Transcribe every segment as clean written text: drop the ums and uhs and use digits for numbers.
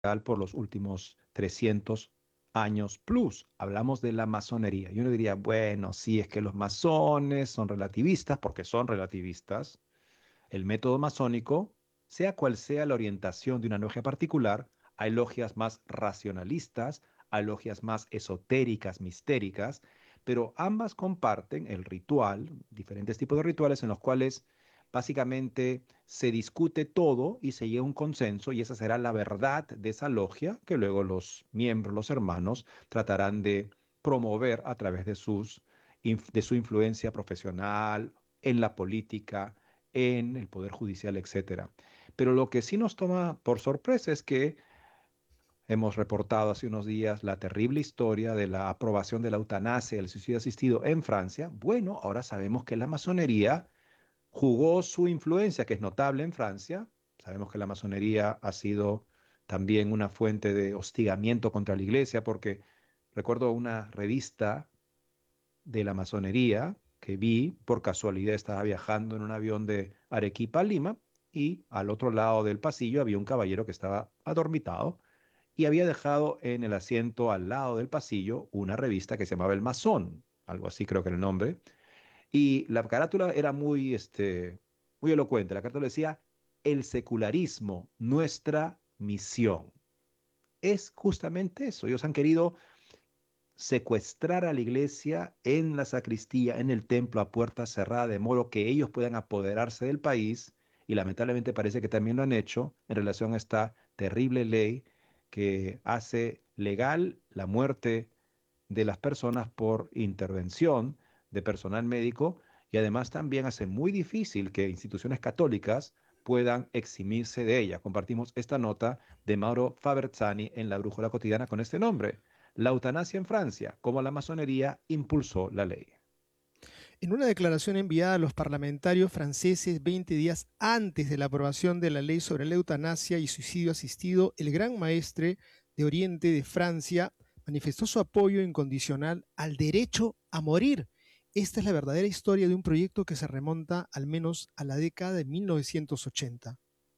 por los últimos 300 años plus. Hablamos de la masonería. Y uno diría, bueno, sí, es que los masones son relativistas, porque son relativistas. El método masónico, sea cual sea la orientación de una logia particular, hay logias más racionalistas, hay logias más esotéricas, mistéricas, pero ambas comparten el ritual, diferentes tipos de rituales en los cuales básicamente se discute todo y se llega a un consenso y esa será la verdad de esa logia que luego los miembros, los hermanos, tratarán de promover a través de de su influencia profesional en la política, en el Poder Judicial, etcétera. Pero lo que sí nos toma por sorpresa es que hemos reportado hace unos días la terrible historia de la aprobación de la eutanasia y el suicidio asistido en Francia. Bueno, ahora sabemos que la masonería jugó su influencia, que es notable en Francia. Sabemos que la masonería ha sido también una fuente de hostigamiento contra la iglesia, porque recuerdo una revista de la masonería que vi, por casualidad estaba viajando en un avión de Arequipa a Lima y al otro lado del pasillo había un caballero que estaba adormitado y había dejado en el asiento al lado del pasillo una revista que se llamaba El Masón, algo así creo que era el nombre, y la carátula era muy elocuente. La carátula decía, el secularismo, nuestra misión. Es justamente eso. Ellos han querido secuestrar a la iglesia en la sacristía, en el templo a puerta cerrada, de modo que ellos puedan apoderarse del país, y lamentablemente parece que también lo han hecho en relación a esta terrible ley que hace legal la muerte de las personas por intervención de personal médico y además también hace muy difícil que instituciones católicas puedan eximirse de ella. Compartimos esta nota de Mauro Faberzani en La Brújula Cotidiana con este nombre. La eutanasia en Francia, como la masonería impulsó la ley. En una declaración enviada a los parlamentarios franceses 20 días antes de la aprobación de la ley sobre la eutanasia y suicidio asistido, el gran maestre de Oriente de Francia manifestó su apoyo incondicional al derecho a morir. Esta es la verdadera historia de un proyecto que se remonta al menos a la década de 1980.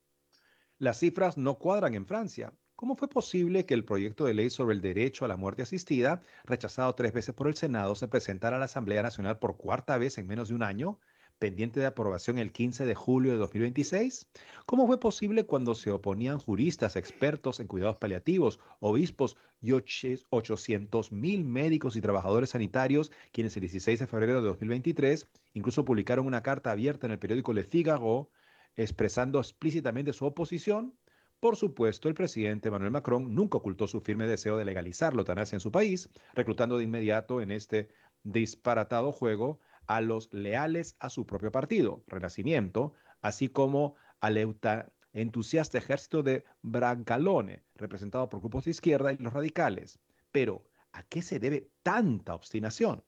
Las cifras no cuadran en Francia. ¿Cómo fue posible que el proyecto de ley sobre el derecho a la muerte asistida, rechazado 3 veces por el Senado, se presentara a la Asamblea Nacional por cuarta vez en menos de un año, pendiente de aprobación el 15 de julio de 2026? ¿Cómo fue posible cuando se oponían juristas, expertos en cuidados paliativos, obispos y 800.000 médicos y trabajadores sanitarios, quienes el 16 de febrero de 2023 incluso publicaron una carta abierta en el periódico Le Figaro, expresando explícitamente su oposición? Por supuesto, el presidente Emmanuel Macron nunca ocultó su firme deseo de legalizar la eutanasia en su país, reclutando de inmediato en este disparatado juego a los leales a su propio partido, Renacimiento, así como al entusiasta ejército de Brancalone, representado por grupos de izquierda y los radicales. Pero, ¿a qué se debe tanta obstinación?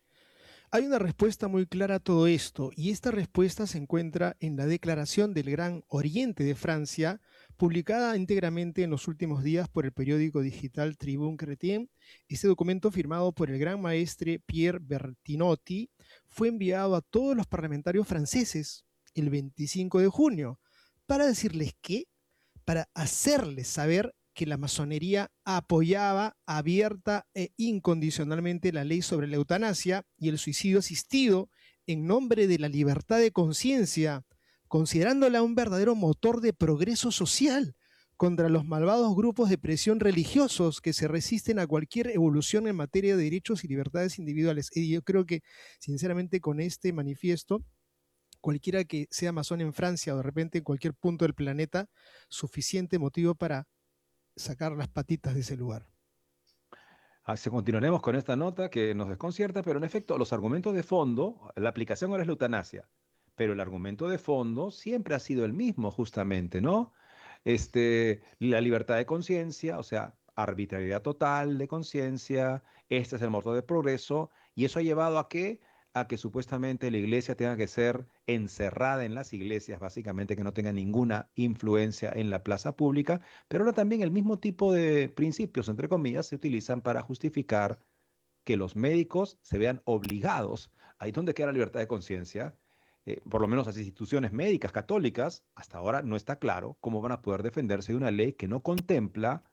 Hay una respuesta muy clara a todo esto, y esta respuesta se encuentra en la Declaración del Gran Oriente de Francia, publicada íntegramente en los últimos días por el periódico digital Tribune Chrétien. Este documento, firmado por el gran maestre Pierre Bertinotti, fue enviado a todos los parlamentarios franceses el 25 de junio para decirles que, para hacerles saber que la masonería apoyaba abierta e incondicionalmente la ley sobre la eutanasia y el suicidio asistido en nombre de la libertad de conciencia, considerándola un verdadero motor de progreso social contra los malvados grupos de presión religiosos que se resisten a cualquier evolución en materia de derechos y libertades individuales. Y yo creo que, sinceramente, con este manifiesto, cualquiera que sea masón en Francia o de repente en cualquier punto del planeta, suficiente motivo para sacar las patitas de ese lugar. Así continuaremos con esta nota que nos desconcierta, pero en efecto, los argumentos de fondo, la aplicación ahora es la eutanasia, pero el argumento de fondo siempre ha sido el mismo, justamente, ¿no? La libertad de conciencia, o sea, arbitrariedad total de conciencia, este es el motor de progreso, y eso ha llevado a qué? A que supuestamente la iglesia tenga que ser encerrada en las iglesias, básicamente que no tenga ninguna influencia en la plaza pública, pero ahora también el mismo tipo de principios, entre comillas, se utilizan para justificar que los médicos se vean obligados, ahí donde queda la libertad de conciencia, por lo menos las instituciones médicas católicas, hasta ahora no está claro cómo van a poder defenderse de una ley que no contempla